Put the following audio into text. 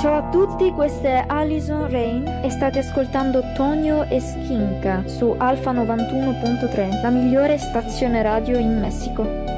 Ciao a tutti, questa è Alison Rain e state ascoltando Tonio e Skinka su Alfa 91.3, la migliore stazione radio in Messico.